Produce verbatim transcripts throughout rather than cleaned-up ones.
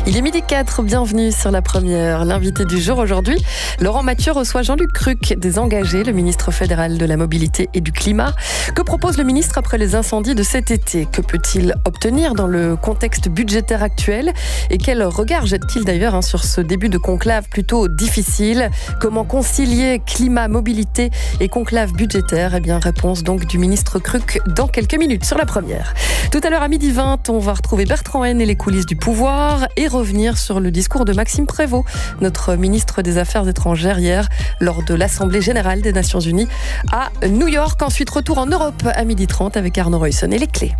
Il est midi quatre, bienvenue sur la première. L'invité du jour aujourd'hui, Laurent Mathieu reçoit Jean-Luc Cruc, des Engagés, le ministre fédéral de la Mobilité et du Climat. Que propose le ministre après les incendies de cet été? Que peut-il obtenir dans le contexte budgétaire actuel? Et quel regard jette-t-il d'ailleurs hein, sur ce début de conclave plutôt difficile? Comment concilier climat, mobilité et conclave budgétaire? Eh bien, réponse donc du ministre Cruc dans quelques minutes sur la première. Tout à l'heure à midi vingt, on va retrouver Bertrand Haine et les coulisses du pouvoir et revenir sur le discours de Maxime Prévost, notre ministre des Affaires étrangères, hier lors de l'Assemblée générale des Nations Unies à New York. Ensuite, retour en Europe à midi trente avec Arnaud Roysson et les clés.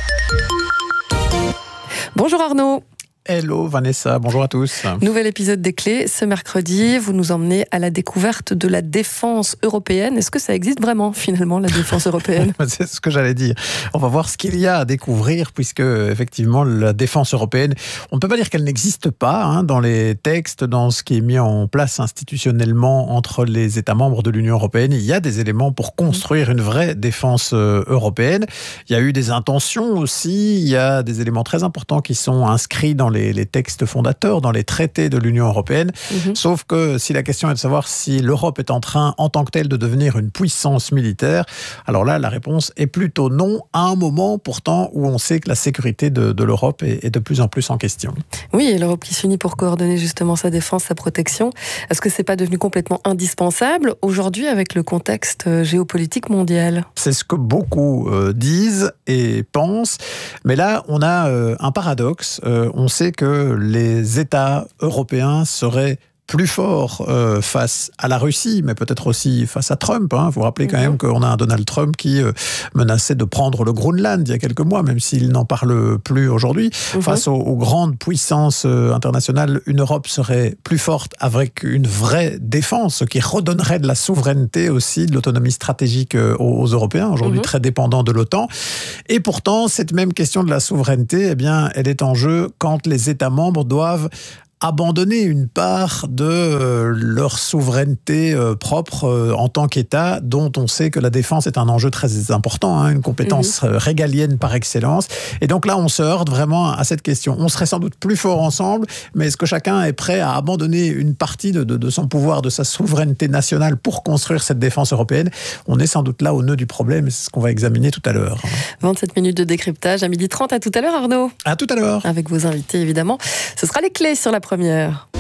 Bonjour Arnaud. Hello Vanessa, bonjour à tous. Nouvel épisode des Clés. Ce mercredi, vous nous emmenez à la découverte de la défense européenne. Est-ce que ça existe vraiment, finalement, la défense européenne? C'est ce que j'allais dire. On va voir ce qu'il y a à découvrir, puisque, effectivement, la défense européenne, on ne peut pas dire qu'elle n'existe pas hein, dans les textes, dans ce qui est mis en place institutionnellement entre les États membres de l'Union européenne. Il y a des éléments pour construire une vraie défense européenne. Il y a eu des intentions aussi. Il y a des éléments très importants qui sont inscrits dans les les textes fondateurs, dans les traités de l'Union européenne. Mmh. Sauf que si la question est de savoir si l'Europe est en train, en tant que telle, de devenir une puissance militaire, alors là, la réponse est plutôt non, à un moment pourtant où on sait que la sécurité de, de l'Europe est, est de plus en plus en question. Oui, et l'Europe qui s'unit pour coordonner justement sa défense, sa protection. Est-ce que c'est pas devenu complètement indispensable aujourd'hui avec le contexte géopolitique mondial? C'est ce que beaucoup euh, disent et pensent. Mais là, on a euh, un paradoxe. Euh, on sait que les États européens seraient plus forts euh, face à la Russie, mais peut-être aussi face à Trump. Hein. Vous vous rappelez quand mmh. même qu'on a un Donald Trump qui euh, menaçait de prendre le Groenland il y a quelques mois, même s'il n'en parle plus aujourd'hui. Mmh. Face aux, aux grandes puissances euh, internationales, une Europe serait plus forte avec une vraie défense, qui redonnerait de la souveraineté aussi, de l'autonomie stratégique euh, aux, aux Européens, aujourd'hui mmh. très dépendants de l'OTAN. Et pourtant, cette même question de la souveraineté, eh bien, elle est en jeu quand les États membres doivent abandonner une part de euh, leur souveraineté euh, propre euh, en tant qu'État, dont on sait que la défense est un enjeu très important, hein, une compétence mmh. régalienne par excellence. Et donc là, on se heurte vraiment à cette question. On serait sans doute plus fort ensemble, mais est-ce que chacun est prêt à abandonner une partie de, de, de son pouvoir, de sa souveraineté nationale pour construire cette défense européenne? On est sans doute là au nœud du problème, et c'est ce qu'on va examiner tout à l'heure. vingt-sept minutes de décryptage à midi trente. À tout à l'heure, Arnaud. À tout à l'heure. Avec vos invités, évidemment. Ce sera les clés sur la première.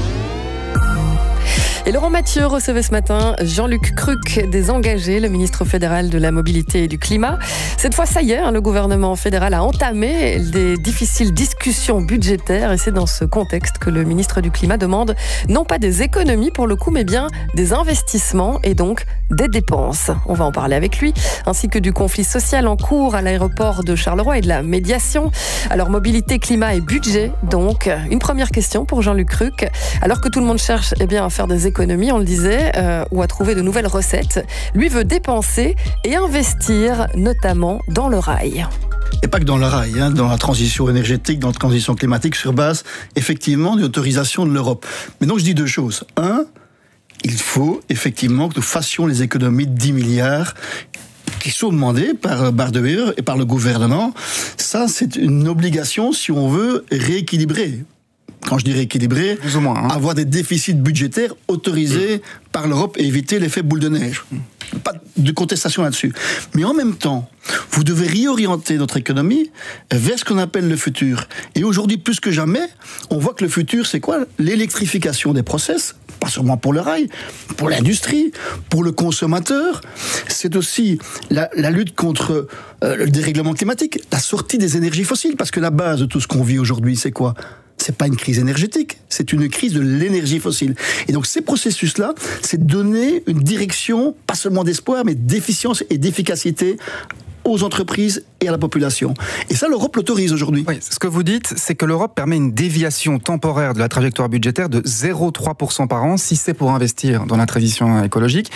Et Laurent Mathieu recevait ce matin Jean-Luc Cruc, des Engagés, le ministre fédéral de la Mobilité et du Climat. Cette fois, ça y est, le gouvernement fédéral a entamé des difficiles discussions budgétaires et c'est dans ce contexte que le ministre du Climat demande non pas des économies pour le coup, mais bien des investissements et donc des dépenses. On va en parler avec lui, ainsi que du conflit social en cours à l'aéroport de Charleroi et de la médiation. Alors, mobilité, climat et budget, donc. Une première question pour Jean-Luc Cruc. Alors que tout le monde cherche eh bien, à faire des économies, on le disait, euh, ou à trouver de nouvelles recettes, lui veut dépenser et investir, notamment dans le rail. Et pas que dans le rail, hein, dans la transition énergétique, dans la transition climatique, sur base, effectivement, d'une autorisation de l'Europe. Mais donc, je dis deux choses. Un, il faut, effectivement, que nous fassions les économies de dix milliards qui sont demandées par Baerder et par le gouvernement. Ça, c'est une obligation si on veut rééquilibrer. Quand je dis rééquilibrer, plus ou moins, hein. avoir des déficits budgétaires autorisés mmh. par l'Europe et éviter l'effet boule de neige. Mmh. Pas de contestation là-dessus. Mais en même temps, vous devez réorienter notre économie vers ce qu'on appelle le futur. Et aujourd'hui, plus que jamais, on voit que le futur, c'est quoi? L'électrification des process, pas seulement pour le rail, pour l'industrie, pour le consommateur. C'est aussi la, la lutte contre euh, le dérèglement climatique, la sortie des énergies fossiles, parce que la base de tout ce qu'on vit aujourd'hui, c'est quoi? C'est pas une crise énergétique, c'est une crise de l'énergie fossile. Et donc ces processus-là, c'est donner une direction, pas seulement d'espoir, mais d'efficience et d'efficacité aux entreprises et à la population. Et ça, l'Europe l'autorise aujourd'hui. Oui, ce que vous dites, c'est que l'Europe permet une déviation temporaire de la trajectoire budgétaire de zéro virgule trois pour cent par an, si c'est pour investir dans la transition écologique.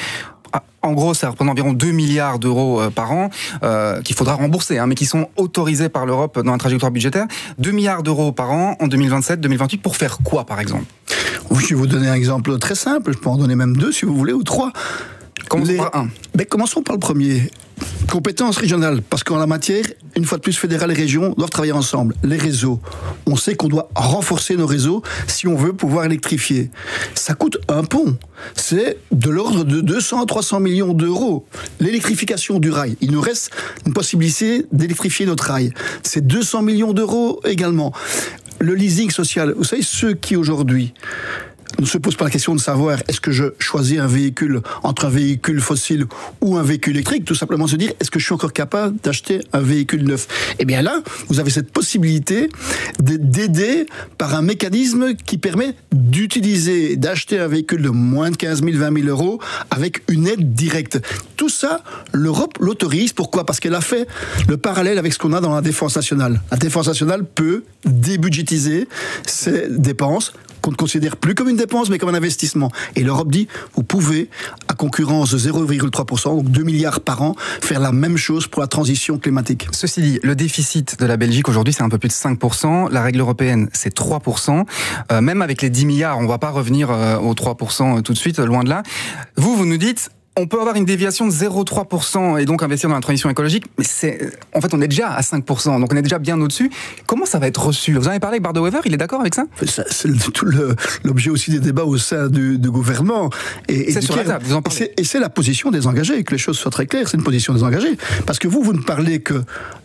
En gros, ça représente environ deux milliards d'euros par an euh, qu'il faudra rembourser, hein, mais qui sont autorisés par l'Europe dans la trajectoire budgétaire. deux milliards d'euros par an en deux mille vingt-sept deux mille vingt-huit pour faire quoi, par exemple? Oui, je vais vous donner un exemple très simple. Je peux en donner même deux, si vous voulez, ou trois. Commençons Les... par un. Mais commençons par le premier. Compétences régionales, parce qu'en la matière, une fois de plus, fédéral et région doivent travailler ensemble. Les réseaux, on sait qu'on doit renforcer nos réseaux si on veut pouvoir électrifier. Ça coûte un pont. C'est de l'ordre de deux cents à trois cents millions d'euros. L'électrification du rail, il nous reste une possibilité d'électrifier notre rail. C'est deux cents millions d'euros également. Le leasing social, vous savez, ceux qui aujourd'hui ne se pose pas la question de savoir est-ce que je choisis un véhicule entre un véhicule fossile ou un véhicule électrique, tout simplement se dire est-ce que je suis encore capable d'acheter un véhicule neuf. Et bien là, vous avez cette possibilité d'aider par un mécanisme qui permet d'utiliser, d'acheter un véhicule de moins de quinze mille, vingt mille euros avec une aide directe. Tout ça, l'Europe l'autorise. Pourquoi ? Parce qu'elle a fait le parallèle avec ce qu'on a dans la défense nationale. La défense nationale peut débudgétiser ses dépenses qu'on ne considère plus comme une dépense, mais comme un investissement. Et l'Europe dit, vous pouvez, à concurrence de zéro virgule trois pour cent, donc deux milliards par an, faire la même chose pour la transition climatique. Ceci dit, le déficit de la Belgique aujourd'hui, c'est un peu plus de cinq pour cent. La règle européenne, c'est trois pour cent. Euh, même avec les dix milliards, on ne va pas revenir euh, aux trois pour cent tout de suite, loin de là. Vous, vous nous dites... On peut avoir une déviation de zéro virgule trois pour cent et donc investir dans la transition écologique, mais c'est, en fait, on est déjà à cinq pour cent, donc on est déjà bien au-dessus. Comment ça va être reçu ? Vous en avez parlé avec Bardo Wever, il est d'accord avec ça ? ça C'est tout le, l'objet aussi des débats au sein du, du gouvernement. Et, c'est et sur la table, vous en parlez. Et c'est, et c'est la position des engagés, que les choses soient très claires, c'est une position des engagés. Parce que vous, vous ne parlez que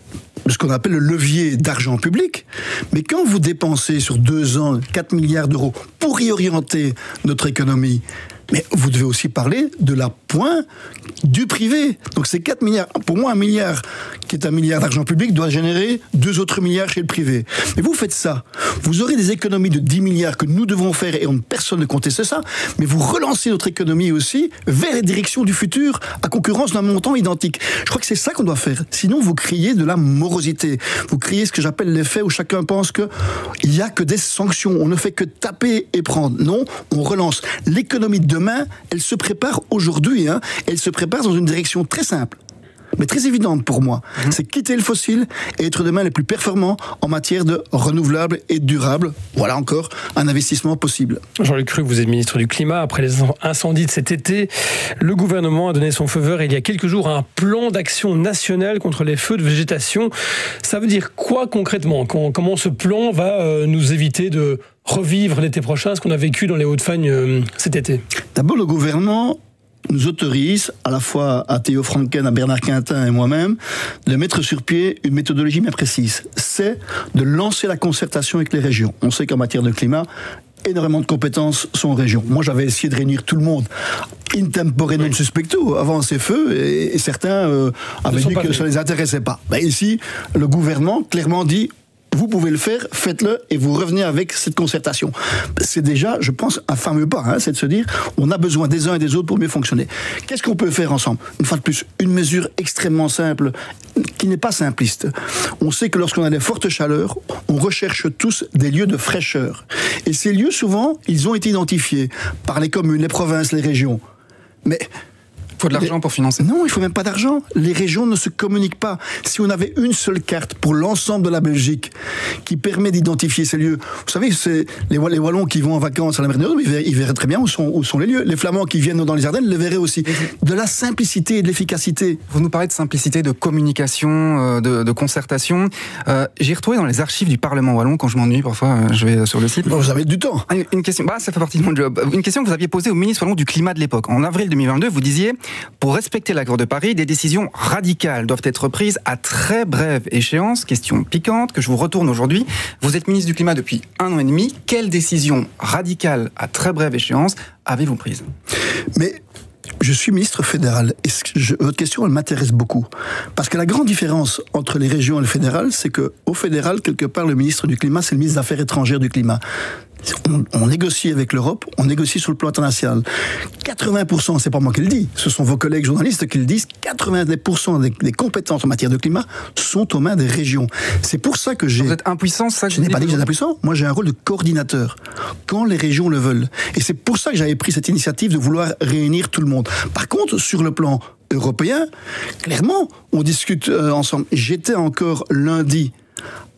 de ce qu'on appelle le levier d'argent public, mais quand vous dépensez sur deux ans quatre milliards d'euros pour réorienter notre économie, mais vous devez aussi parler de l'appoint du privé. Donc c'est quatre milliards. Pour moi, un milliard, qui est un milliard d'argent public, doit générer deux autres milliards chez le privé. Mais vous faites ça. Vous aurez des économies de dix milliards que nous devons faire, et on, personne ne conteste ça, mais vous relancez notre économie aussi vers les directions du futur, à concurrence d'un montant identique. Je crois que c'est ça qu'on doit faire. Sinon, vous criez de la morosité. Vous criez ce que j'appelle l'effet où chacun pense qu'il n'y a que des sanctions. On ne fait que taper et prendre. Non, on relance. L'économie de demain, elle se prépare aujourd'hui. Hein. Elle se prépare dans une direction très simple, mais très évidente pour moi. Mmh. C'est quitter le fossile et être demain les plus performants en matière de renouvelables et durables. Voilà encore un investissement possible. Jean-Luc Cruc, vous êtes ministre du Climat. Après les incendies de cet été, le gouvernement a donné son feu vert il y a quelques jours à un plan d'action national contre les feux de végétation. Ça veut dire quoi concrètement ? Comment ce plan va nous éviter de revivre l'été prochain ce qu'on a vécu dans les Hauts-de-Fagne cet été ? D'abord, le gouvernement nous autorise, à la fois à Théo Franken, à Bernard Quintin et moi-même, de mettre sur pied une méthodologie bien précise. C'est de lancer la concertation avec les régions. On sait qu'en matière de climat, énormément de compétences sont en région. Moi, j'avais essayé de réunir tout le monde in tempore non suspecto avant ces feux, et, et certains euh, avaient dit que ça ne les intéressait pas. Ben, ici, le gouvernement clairement dit: vous pouvez le faire, faites-le, et vous revenez avec cette concertation. C'est déjà, je pense, un fameux pas, hein, c'est de se dire, on a besoin des uns et des autres pour mieux fonctionner. Qu'est-ce qu'on peut faire ensemble ? Une fois de plus, une mesure extrêmement simple, qui n'est pas simpliste. On sait que lorsqu'on a des fortes chaleurs, on recherche tous des lieux de fraîcheur. Et ces lieux, souvent, ils ont été identifiés par les communes, les provinces, les régions. Mais... il faut de l'argent pour financer. Non, il ne faut même pas d'argent. Les régions ne se communiquent pas. Si on avait une seule carte pour l'ensemble de la Belgique qui permet d'identifier ces lieux, vous savez, c'est les, les Wallons qui vont en vacances à la mer du Nord, ils verraient, ils verraient très bien où sont, où sont les lieux. Les Flamands qui viennent dans les Ardennes les verraient aussi. De la simplicité et de l'efficacité. Vous nous parlez de simplicité, de communication, de, de concertation. Euh, j'ai retrouvé dans les archives du Parlement Wallon, quand je m'ennuie, parfois je vais sur le site. Bon, vous avez du temps. Une, une question, bah, ça fait partie de mon job. Une question que vous aviez posée au ministre Wallon du Climat de l'époque. En avril deux mille vingt-deux, vous disiez: pour respecter l'accord de Paris, des décisions radicales doivent être prises à très brève échéance. Question piquante que je vous retourne aujourd'hui. Vous êtes ministre du Climat depuis un an et demi. Quelles décisions radicales à très brève échéance avez-vous prises ? Mais je suis ministre fédéral et je, votre question, elle m'intéresse beaucoup. Parce que la grande différence entre les régions et le fédéral, c'est qu'au fédéral, quelque part, le ministre du Climat, c'est le ministre des Affaires étrangères du Climat. On, on négocie avec l'Europe, on négocie sur le plan international. quatre-vingts pour cent, c'est pas moi qui le dis, ce sont vos collègues journalistes qui le disent, quatre-vingt-dix pour cent des, des compétences en matière de climat sont aux mains des régions. C'est pour ça que j'ai... Vous êtes impuissant, ça? Je n'ai pas dit que j'étais impuissant, moi j'ai un rôle de coordinateur, quand les régions le veulent. Et c'est pour ça que j'avais pris cette initiative de vouloir réunir tout le monde. Par contre, sur le plan européen, clairement, on discute euh, ensemble. J'étais encore lundi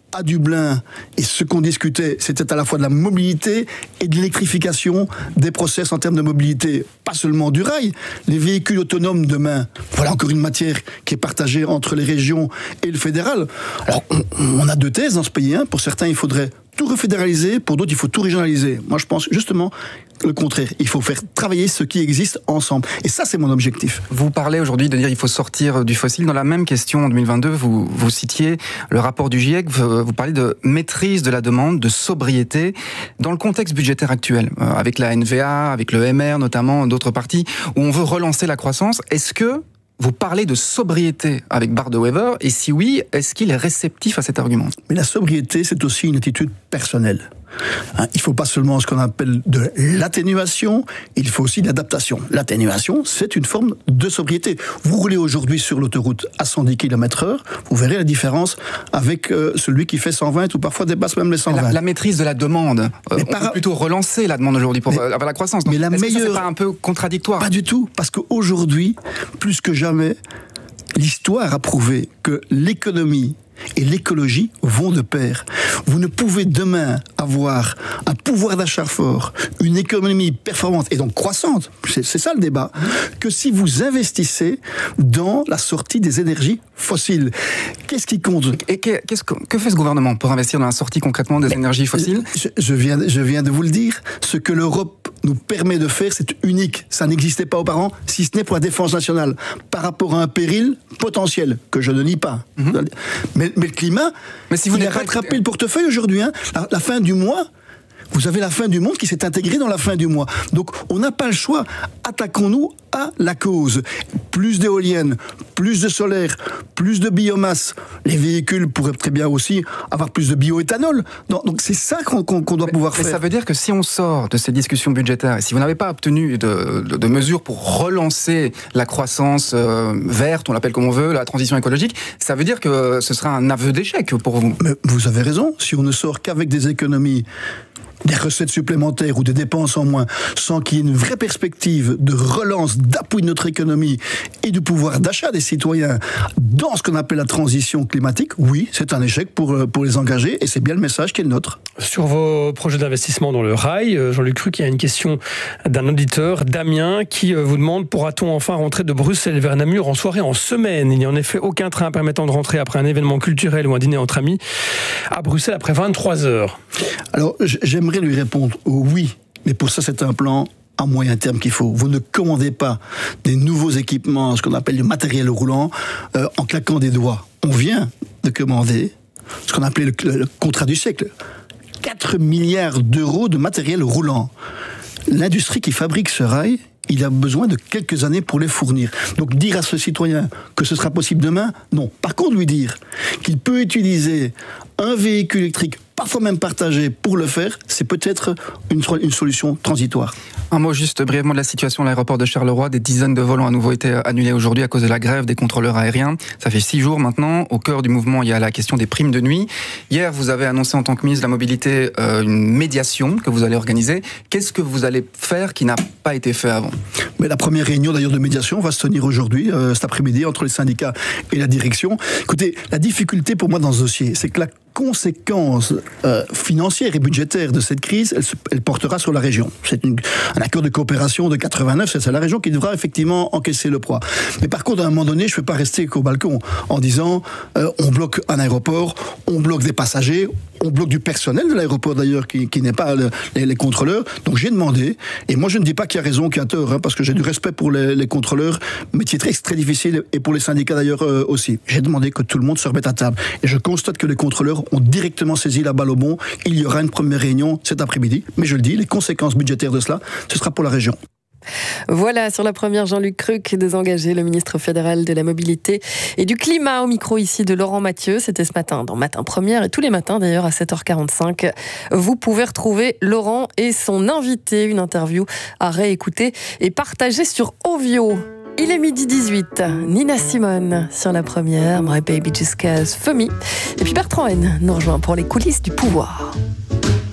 à Dublin, et ce qu'on discutait, c'était à la fois de la mobilité et de l'électrification des process en termes de mobilité, pas seulement du rail, les véhicules autonomes demain. Voilà encore une matière qui est partagée entre les régions et le fédéral. Alors, on, on a deux thèses dans ce pays. Hein. Pour certains, il faudrait tout refédéraliser, pour d'autres, il faut tout régionaliser. Moi, je pense justement le contraire. Il faut faire travailler ce qui existe ensemble. Et ça, c'est mon objectif. Vous parlez aujourd'hui de dire qu'il faut sortir du fossile. Dans la même question, en deux mille vingt-deux, vous, vous citiez le rapport du GIEC, vous, vous parlez de maîtrise de la demande, de sobriété. Dans le contexte budgétaire actuel, euh, avec la N V A, avec le M R notamment, d'autres parties, où on veut relancer la croissance, est-ce que vous parlez de sobriété avec Bart de Wever, et si oui, est-ce qu'il est réceptif à cet argument? Mais la sobriété, c'est aussi une attitude personnelle. Hein, il ne faut pas seulement ce qu'on appelle de l'atténuation, il faut aussi de l'adaptation. L'atténuation, c'est une forme de sobriété. Vous roulez aujourd'hui sur l'autoroute à cent dix kilomètres heure, vous verrez la différence avec euh, celui qui fait cent vingt ou parfois dépasse même les cent vingt. La, la maîtrise de la demande, euh, on par... peut plutôt relancer la demande aujourd'hui pour mais, avoir la croissance. Donc, mais la meilleure... que ça, c'est pas un peu contradictoire? Pas du tout, parce qu'aujourd'hui, plus que jamais, l'histoire a prouvé que l'économie et l'écologie vont de pair. Vous ne pouvez demain avoir un pouvoir d'achat fort, une économie performante et donc croissante, c'est, c'est ça le débat, que si vous investissez dans la sortie des énergies fossiles. Qu'est-ce qui compte? Et que, qu'est-ce que, que fait ce gouvernement pour investir dans la sortie concrètement des Mais, énergies fossiles? je, je, viens, je viens de vous le dire, ce que l'Europe nous permet de faire, c'est unique. Ça n'existait pas auparavant, si ce n'est pour la défense nationale, par rapport à un péril potentiel, que je ne nie pas. Mm-hmm. Mais, mais le climat, mais si vous il a rattrapé pas... le portefeuille aujourd'hui. Hein. La, la fin du mois, vous avez la fin du monde qui s'est intégrée dans la fin du mois. Donc, on n'a pas le choix. Attaquons-nous à la cause. Plus d'éoliennes, plus de solaire, plus de biomasse. Les véhicules pourraient très bien aussi avoir plus de bioéthanol. Donc, donc c'est ça qu'on, qu'on, qu'on doit mais, pouvoir mais faire. Ça veut dire que si on sort de ces discussions budgétaires, et si vous n'avez pas obtenu de, de, de mesures pour relancer la croissance euh, verte, on l'appelle comme on veut, la transition écologique, ça veut dire que ce sera un aveu d'échec pour vous. Mais vous avez raison. Si on ne sort qu'avec des économies, des recettes supplémentaires ou des dépenses en moins, sans qu'il y ait une vraie perspective de relance, d'appui de notre économie et du pouvoir d'achat des citoyens dans ce qu'on appelle la transition climatique, oui, c'est un échec pour, pour les engager et c'est bien le message qui est le nôtre. Sur vos projets d'investissement dans le rail, Jean-Luc Cruc, il y a une question d'un auditeur, Damien, qui vous demande: pourra-t-on enfin rentrer de Bruxelles vers Namur en soirée, en semaine? Il n'y a en effet aucun train permettant de rentrer après un événement culturel ou un dîner entre amis à Bruxelles après vingt-trois heures. Alors, j'aimerais lui répondre oui, mais pour ça, c'est un plan à moyen terme qu'il faut. Vous ne commandez pas des nouveaux équipements, ce qu'on appelle du matériel roulant, euh, en claquant des doigts. On vient de commander ce qu'on appelait le, le, le contrat du siècle. quatre milliards d'euros de matériel roulant. L'industrie qui fabrique ce rail, il a besoin de quelques années pour les fournir. Donc dire à ce citoyen que ce sera possible demain, non. Par contre, lui dire qu'il peut utiliser un véhicule électrique, parfois même partagé, pour le faire, c'est peut-être une, une solution transitoire. Un mot juste brièvement de la situation à l'aéroport de Charleroi. Des dizaines de vols ont à nouveau été annulés aujourd'hui à cause de la grève des contrôleurs aériens. Ça fait six jours maintenant. Au cœur du mouvement, il y a la question des primes de nuit. Hier, vous avez annoncé en tant que ministre de la Mobilité euh, une médiation que vous allez organiser. Qu'est-ce que vous allez faire qui n'a pas été fait avant? Mais la première réunion d'ailleurs de médiation va se tenir aujourd'hui, euh, cet après-midi, entre les syndicats et la direction. Écoutez, la difficulté pour moi dans ce dossier, c'est que la conséquence euh, financière et budgétaire de cette crise, elle, elle portera sur la région. C'est une, un accord de coopération de quatre-vingt-neuf, c'est la région qui devra effectivement encaisser le poids. Mais par contre, à un moment donné, je ne peux pas rester qu'au balcon en disant euh, on bloque un aéroport, on bloque des passagers, on bloque du personnel de l'aéroport d'ailleurs qui, qui n'est pas le, les, les contrôleurs. Donc j'ai demandé, et moi je ne dis pas qu'il y a raison, qu'il y a tort, hein, parce que j'ai du respect pour les, les contrôleurs, métier très, très difficile, et pour les syndicats d'ailleurs euh, aussi. J'ai demandé que tout le monde se remette à table. Et je constate que les contrôleurs ont directement saisi la balle au bon. Il y aura une première réunion cet après-midi, mais je le dis, les conséquences budgétaires de cela, ce sera pour la région. Voilà, sur la première, Jean-Luc Cruc, désengagé, le ministre fédéral de la Mobilité et du Climat, au micro ici de Laurent Mathieu. C'était ce matin dans Matin Première, et tous les matins d'ailleurs à sept heures quarante-cinq. Vous pouvez retrouver Laurent et son invité, une interview à réécouter et partager sur Ovio. Il est midi dix-huit, Nina Simone sur la première, My Baby Just Cares, Femi. Et puis Bertrand Haine nous rejoint pour les coulisses du pouvoir.